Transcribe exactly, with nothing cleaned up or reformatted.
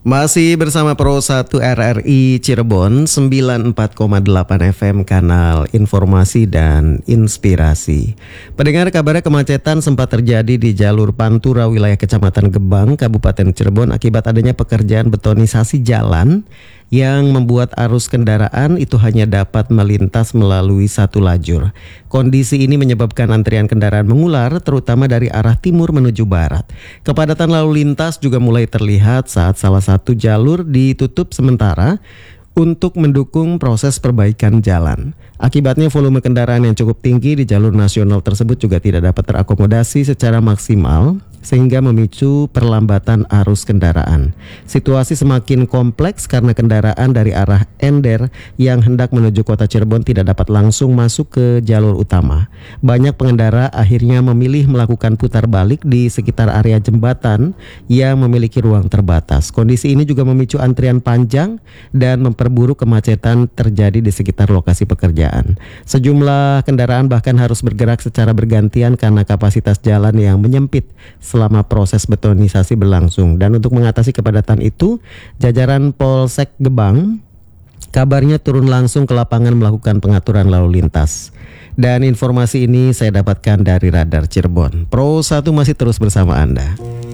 Masih bersama Pro satu R R I Cirebon sembilan puluh empat koma delapan F M, kanal informasi dan inspirasi. Pendengar, kabarnya kemacetan sempat terjadi di jalur Pantura wilayah Kecamatan Gebang, Kabupaten Cirebon akibat adanya pekerjaan betonisasi jalan yang membuat arus kendaraan itu hanya dapat melintas melalui satu lajur. Kondisi ini menyebabkan antrian kendaraan mengular terutama dari arah timur menuju barat. Kepadatan lalu lintas juga mulai terlihat saat salah satu jalur ditutup sementara untuk mendukung proses perbaikan jalan. Akibatnya volume kendaraan yang cukup tinggi di jalur nasional tersebut juga tidak dapat terakomodasi secara maksimal sehingga memicu perlambatan arus kendaraan. Situasi semakin kompleks karena kendaraan dari arah Ender yang hendak menuju kota Cirebon tidak dapat langsung masuk ke jalur utama. Banyak pengendara akhirnya memilih melakukan putar balik di sekitar area jembatan yang memiliki ruang terbatas. Kondisi ini juga memicu antrian panjang dan memperburuk kemacetan terjadi di sekitar lokasi pekerjaan. Sejumlah kendaraan bahkan harus bergerak secara bergantian karena kapasitas jalan yang menyempit selama proses betonisasi berlangsung. Dan untuk mengatasi kepadatan itu, jajaran Polsek Gebang kabarnya turun langsung ke lapangan melakukan pengaturan lalu lintas. Dan informasi ini saya dapatkan dari Radar Cirebon. Pro satu masih terus bersama Anda.